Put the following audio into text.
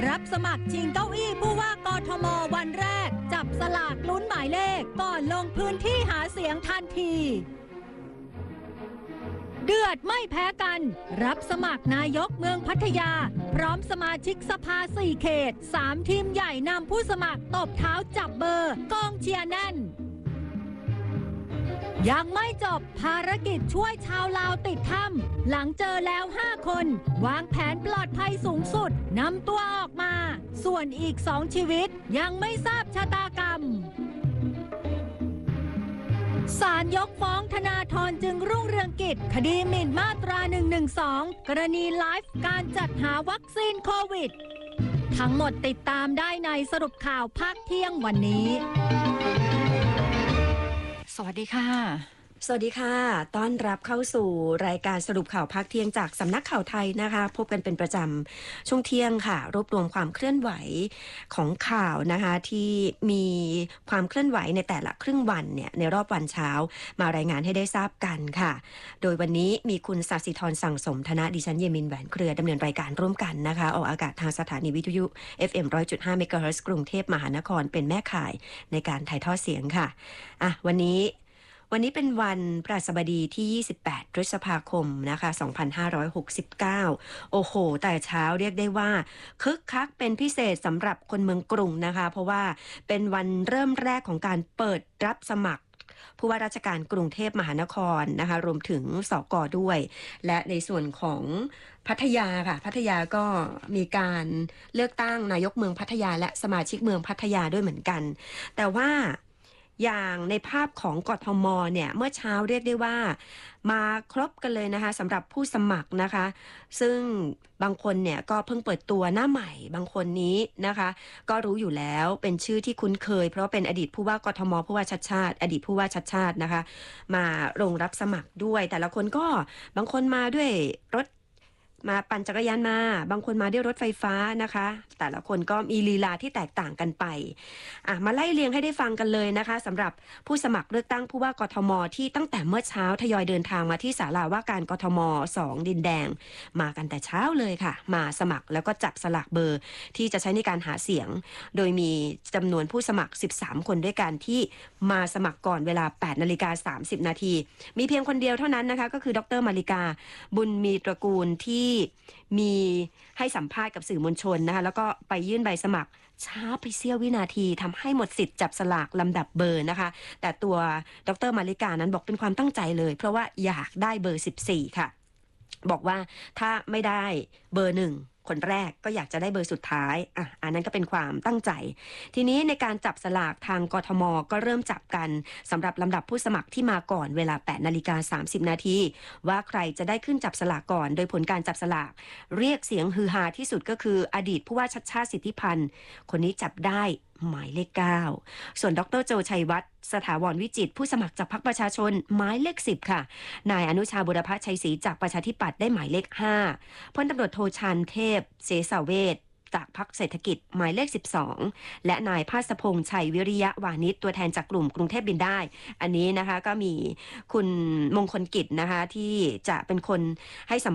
รับสมัครชิงเก้าอี้ผู้ว่ากทมวันแรกจับสลากลุ้นหมายเลขก่อนลงพื้นที่หาเสียงทันทีเดือดไม่แพ้กันรับสมัครนายกเมืองพัทยาพร้อมสมาชิกสภา4เขต3ทีมใหญ่นำผู้สมัครตบเท้าจับเบอร์กองเชียร์แน่นยังไม่จบภารกิจช่วยชาวลาวติดถ้ำหลังเจอแล้ว5คนวางแผนปลอดภัยสูงสุดนำตัวออกมาส่วนอีก2ชีวิตยังไม่ทราบชะตากรรมศาลยกฟ้องธนาธรจึงรุ่งเรืองกิจคดีหมิ่นมาตรา112กรณีไลฟ์การจัดหาวัคซีนโควิดทั้งหมดติดตามได้ในสรุปข่าวภาคเที่ยงวันนี้สวัสดีค่ะสวัสดีค่ะต้อนรับเข้าสู่รายการสรุปข่าวภาคเที่ยงจากสำนักข่าวไทยนะคะพบกันเป็นประจำช่วงเที่ยงค่ะรวบรวมความเคลื่อนไหวของข่าวนะคะที่มีความเคลื่อนไหวในแต่ละครึ่งวันเนี่ยในรอบวันเช้ามารายงานให้ได้ทราบกันค่ะโดยวันนี้มีคุณศศิธรสั่งสมธนะดิฉันเยมินแหวนเครือดำเนินรายการร่วมกันนะคะออกอากาศทางสถานีวิทยุ FM 100.5 เมกะเฮิรตซ์กรุงเทพมหานครเป็นแม่ข่ายในการถ่ายทอดเสียงค่ะวันนี้เป็นวันพฤหัสบดีที่28พฤษภาคมนะคะ2569โอ้โหแต่เช้าเรียกได้ว่าคึกคักเป็นพิเศษสำหรับคนเมืองกรุงนะคะเพราะว่าเป็นวันเริ่มแรกของการเปิดรับสมัครผู้ว่าราชการกรุงเทพมหานครนะคะรวมถึงสก.ด้วยและในส่วนของพัทยาค่ะพัทยาก็มีการเลือกตั้งนายกเมืองพัทยาและสมาชิกเมืองพัทยาด้วยเหมือนกันแต่ว่าอย่างในภาพของกทมเนี่ยเมื่อเช้าเรียกได้ว่ามาครบกันเลยนะคะสำหรับผู้สมัครนะคะซึ่งบางคนเนี่ยก็เพิ่งเปิดตัวหน้าใหม่บางคนนี้นะคะก็รู้อยู่แล้วเป็นชื่อที่คุ้นเคยเพราะเป็นอดีตผู้ว่ากทมผู้ว่าชัดชาติอดีตผู้ว่าชัดชาตินะคะมาลงรับสมัครด้วยแต่ละคนก็บางคนมาด้วยรถมาปั่นจักรยานมาบางคนมาด้วยรถไฟฟ้านะคะแต่ละคนก็มีลีลาที่แตกต่างกันไปมาไล่เรียงให้ได้ฟังกันเลยนะคะสำหรับผู้สมัครเลือกตั้งผู้ว่ากทมที่ตั้งแต่เมื่อเช้าทยอยเดินทางมาที่ศาลาว่าการกทม2ดินแดงมากันแต่เช้าเลยค่ะมาสมัครแล้วก็จับสลากเบอร์ที่จะใช้ในการหาเสียงโดยมีจำนวนผู้สมัคร13คนด้วยกันที่มาสมัครก่อนเวลา 8:30 น.มีเพียงคนเดียวเท่านั้นนะคะก็คือดร.มาริกาบุญมีตระกูลที่มีให้สัมภาษณ์กับสื่อมวลชนนะคะแล้วก็ไปยื่นใบสมัครช้าไปเสี้ยววินาทีทำให้หมดสิทธิ์จับสลากลำดับเบอร์นะคะแต่ตัวดร.มาริกานั้นบอกเป็นความตั้งใจเลยเพราะว่าอยากได้เบอร์14ค่ะบอกว่าถ้าไม่ได้เบอร์1คนแรกก็อยากจะได้เบอร์สุดท้ายอันนั้นก็เป็นความตั้งใจทีนี้ในการจับสลากทางกทมก็เริ่มจับกันสำหรับลำดับผู้สมัครที่มาก่อนเวลา 8:30 น.ว่าใครจะได้ขึ้นจับสลากก่อนโดยผลการจับสลากเรียกเสียงฮือฮาที่สุดก็คืออดีตผู้ว่าชัชชาติสิทธิพันธ์คนนี้จับได้หมายเลข9ส่วนดร.โจชัยวัฒน์สถาวรวิจิตรผู้สมัครจากพรรคประชาชนหมายเลข10ค่ะนายอนุชาบุรพชัยศรีจากประชาธิปัตย์ได้หมายเลข5พลตำรวจโทชาญเทพเสสเวชจากพรรคเศรษฐกิจหมายเลข12และนายภาสพงษ์ชัยวิริยะวานิชตัวแทนจากกลุ่มกรุงเทพบินได้อันนี้นะคะก็มีคุณมงคลกิจนะคะที่จะเป็นคนให้สัม